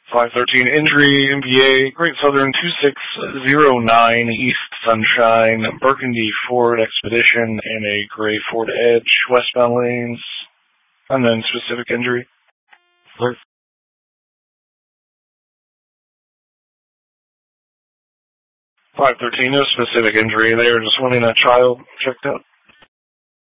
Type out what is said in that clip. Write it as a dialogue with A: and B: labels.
A: 513 injury, MVA, Great Southern 2609, East Sunshine, Burgundy Ford Expedition, and a gray Ford Edge, westbound lanes. Unknown specific injury. Alert. 513, no specific injury there, just wanting a child checked out.